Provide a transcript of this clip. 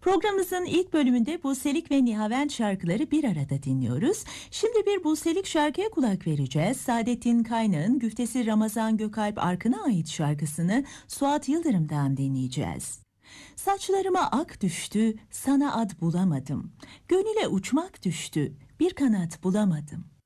Programımızın ilk bölümünde Buselik ve Nihavent şarkıları bir arada dinliyoruz. Şimdi bir Buselik şarkıya kulak vereceğiz. Saadettin Kaynağ'ın güftesi Ramazan Gökalp Arkın'a ait şarkısını Suat Yıldırım'dan dinleyeceğiz. Saçlarıma ak düştü, sana ad bulamadım. Gönüle uçmak düştü, bir kanat bulamadım.